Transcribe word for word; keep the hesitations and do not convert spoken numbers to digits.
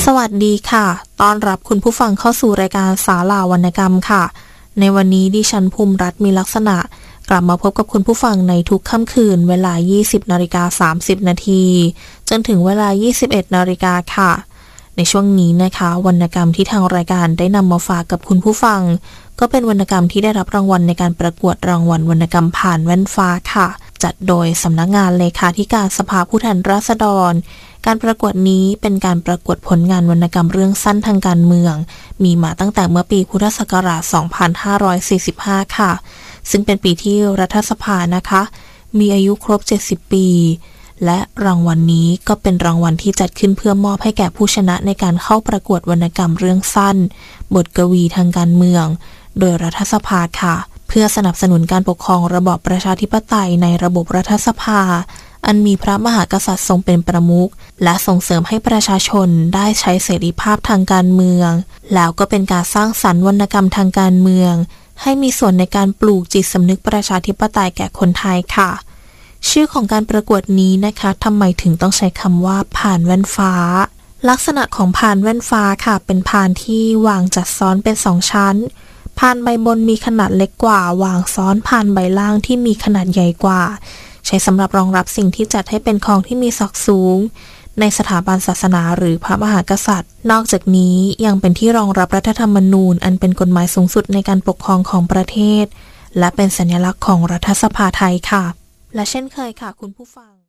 สวัสดีค่ะต้อนรับคุณผู้ฟังเข้าสู่รายการศาลาวรรณกรรมค่ะในวันนี้ดิฉันภูมิรัตน์มีลักษณะกลับมาพบกับคุณผู้ฟังในทุกค่ำคืนเวลา ยี่สิบนาฬิกาสามสิบนาทีจนถึงเวลา ยี่สิบเอ็ดนาฬิกาค่ะในช่วงนี้นะคะวรรณกรรมที่ทางรายการได้นำมาฝากกับคุณผู้ฟังก็เป็นวรรณกรรมที่ได้รับรางวัลในการประกวดรางวัลวรรณกรรมผ่านแว่นฟ้าค่ะจัดโดยสำนักงานเลขาธิการสภาผู้แทนราษฎรการประกวดนี้เป็นการประกวดผลงานวรรณกรรมเรื่องสั้นทางการเมืองมีมาตั้งแต่เมื่อปีพุทธศักราช สองพันห้าร้อยสี่สิบห้า ค่ะซึ่งเป็นปีที่รัฐสภานะคะมีอายุครบ เจ็ดสิบ ปีและรางวัล น, นี้ก็เป็นรางวัลที่จัดขึ้นเพื่อมอบให้แก่ผู้ชนะในการเข้าประกวดวรรณกรรมเรื่องสั้นบทกวีทางการเมืองโดยรัฐสภาค่ะเพื่อสนับสนุนการปกครองระบอบประชาธิปไตยในระบบรัฐสภาอันมีพระมหากษัตริย์ทรงเป็นประมุขและส่งเสริมให้ประชาชนได้ใช้เสรีภาพทางการเมืองแล้วก็เป็นการสร้างสรรค์วรรณกรรมทางการเมืองให้มีส่วนในการปลูกจิตสำนึกประชาธิปไตยแก่คนไทยค่ะชื่อของการประกวดนี้นะคะทำไมถึงต้องใช้คำว่าพานแว่นฟ้าลักษณะของพานแว่นฟ้าค่ะเป็นพานที่วางจัดซ้อนเป็นสองชั้นพานใบบนมีขนาดเล็กกว่าวางซ้อนพานใบล่างที่มีขนาดใหญ่กว่าใช้สำหรับรองรับสิ่งที่จัดให้เป็นของที่มีศักดิ์สูงในสถาบันศาสนาหรือพระมหากษัตริย์นอกจากนี้ยังเป็นที่รองรับรัฐธรรมนูญอันเป็นกฎหมายสูงสุดในการปกครองของประเทศและเป็นสัญลักษณ์ของรัฐสภาไทยค่ะและเช่นเคยค่ะคุณผู้ฟัง